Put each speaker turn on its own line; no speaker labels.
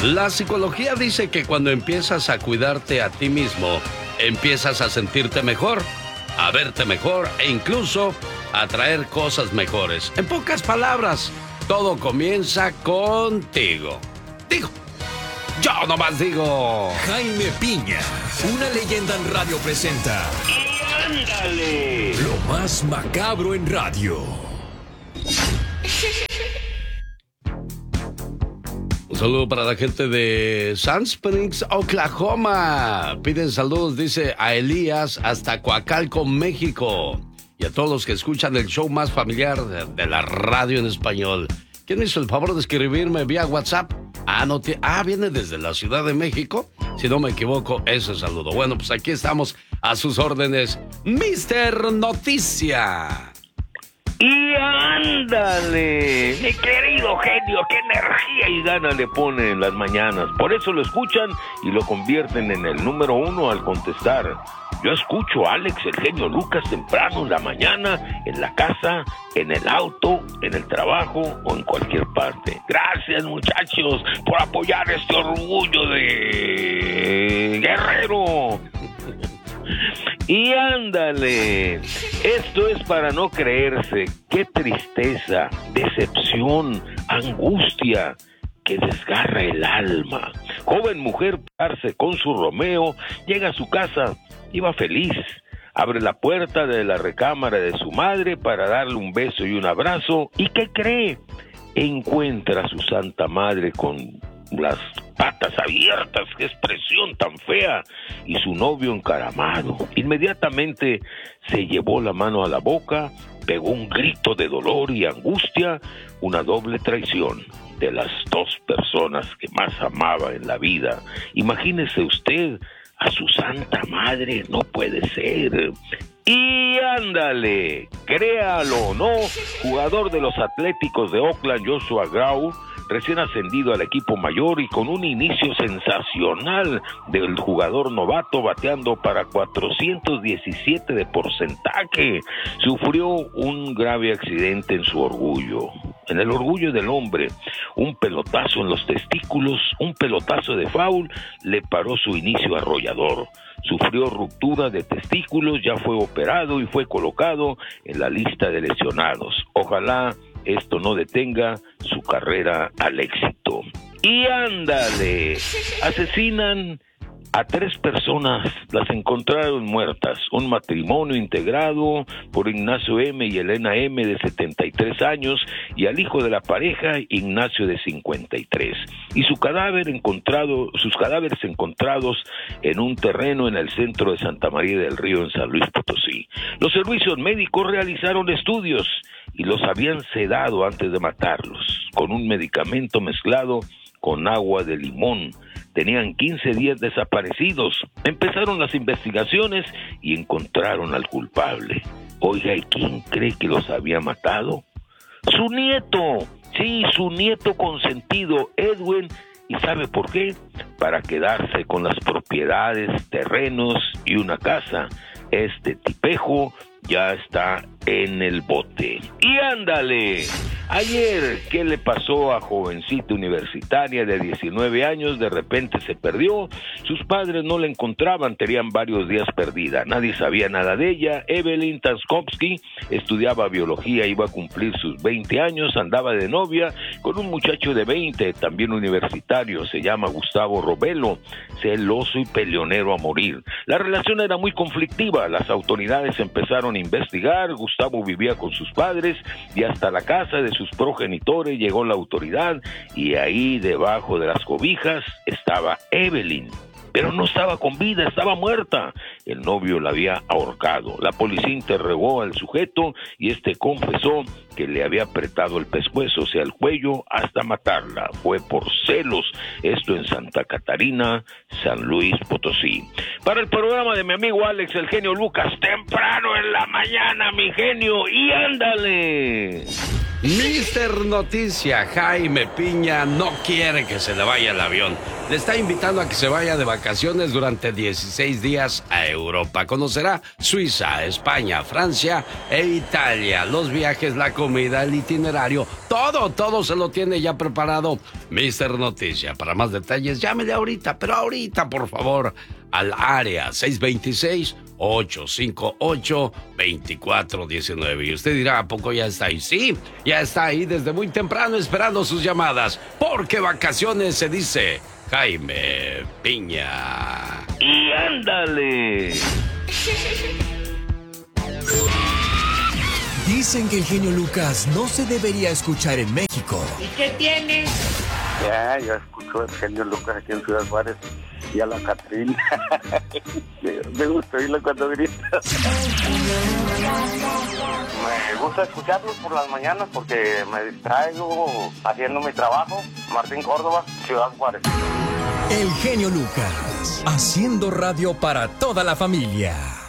La psicología dice que cuando empiezas a cuidarte a ti mismo, empiezas a sentirte mejor, a verte mejor e incluso a traer cosas mejores. En pocas palabras, todo comienza contigo. Digo, yo nomás digo.
Jaime Piña, una leyenda en radio presenta.
¡Y ándale!
Lo más macabro en radio.
Un saludo para la gente de Sand Springs, Oklahoma. Piden saludos, dice, a Elías hasta Coacalco, México. Y a todos los que escuchan el show más familiar de la radio en español. ¿Quién hizo el favor de escribirme vía WhatsApp? Viene desde la Ciudad de México. Si no me equivoco, ese saludo. Bueno, pues aquí estamos a sus órdenes. Mister Noticia.
¡Y ándale! Mi querido genio, qué energía y ganas le pone en las mañanas. Por eso lo escuchan y lo convierten en el número 1 al contestar. Yo escucho a Alex, el genio Lucas, temprano en la mañana, en la casa, en el auto, en el trabajo o en cualquier parte. Gracias, muchachos, por apoyar este orgullo de Guerrero. Y ándale, esto es para no creerse. Qué tristeza, decepción, angustia que desgarra el alma. Joven mujer pararse con su Romeo, llega a su casa, iba feliz. Abre la puerta de la recámara de su madre para darle un beso y un abrazo. ¿Y qué cree? Encuentra a su santa madre con las patas abiertas, qué expresión tan fea, y su novio encaramado. Inmediatamente se llevó la mano a la boca, pegó un grito de dolor y angustia, una doble traición de las dos personas que más amaba en la vida. Imagínese usted a su santa madre, no puede ser. Y ándale, créalo o no, jugador de los Atléticos de Oakland, Joshua Grau, recién ascendido al equipo mayor y con un inicio sensacional del jugador novato, bateando para 417 de porcentaje, sufrió un grave accidente en su orgullo. En el orgullo del hombre, un pelotazo en los testículos, un pelotazo de foul, le paró su inicio arrollador. Sufrió ruptura de testículos, ya fue operado y fue colocado en la lista de lesionados. Ojalá esto no detenga su carrera al éxito. Y ándale, asesinan a 3 personas, las encontraron muertas. Un matrimonio integrado por Ignacio M. y Elena M. de 73 años y al hijo de la pareja, Ignacio de 53. Y sus cadáveres encontrados en un terreno en el centro de Santa María del Río, en San Luis Potosí. Los servicios médicos realizaron estudios y los habían sedado antes de matarlos, con un medicamento mezclado con agua de limón. Tenían 15 días desaparecidos. Empezaron las investigaciones y encontraron al culpable. Oiga, ¿y quién cree que los había matado? ¡Su nieto! Sí, su nieto consentido, Edwin. ¿Y sabe por qué? Para quedarse con las propiedades, terrenos y una casa. Este tipejo ya está en el bote. Y ándale, ayer, ¿qué le pasó a jovencita universitaria de 19 años? De repente se perdió, sus padres no la encontraban, tenían varios días perdida, nadie sabía nada de ella. Evelyn Taskowski estudiaba biología, iba a cumplir sus 20 años, andaba de novia con un muchacho de 20, también universitario, se llama Gustavo Robelo, celoso y peleonero a morir. La relación era muy conflictiva, las autoridades empezaron a investigar. Gustavo vivía con sus padres y hasta la casa de sus progenitores llegó la autoridad y ahí debajo de las cobijas estaba Evelyn. Pero no estaba con vida, estaba muerta. El novio la había ahorcado. La policía interrogó al sujeto y este confesó que le había apretado el pescuezo, o sea, el cuello, hasta matarla. Fue por celos. Esto en Santa Catarina, San Luis Potosí. Para el programa de mi amigo Alex, el genio Lucas, temprano en la mañana, mi genio, y ándale.
Mister Noticia, Jaime Piña no quiere que se le vaya el avión. le está invitando a que se vaya de vacaciones durante 16 días a Europa. Conocerá Suiza, España, Francia e Italia. Los viajes, la comida, el itinerario, todo se lo tiene ya preparado Mr. Noticia. Para más detalles, llámele ahorita, pero ahorita, por favor, al área 626-858-2419. Y usted dirá, ¿a poco ya está ahí? Sí, ya está ahí desde muy temprano esperando sus llamadas. Porque vacaciones se dice Jaime Piña.
Y ándale.
Dicen que el genio Lucas no se debería escuchar en México.
¿Y qué tiene?
Ya, yo escucho el genio Lucas aquí en Ciudad Juárez y a la Catrina. Me gusta oírlo cuando grita. Me gusta escucharlos por las mañanas porque me distraigo haciendo mi trabajo. Martín Córdoba, Ciudad Juárez.
El genio Lucas, haciendo radio para toda la familia.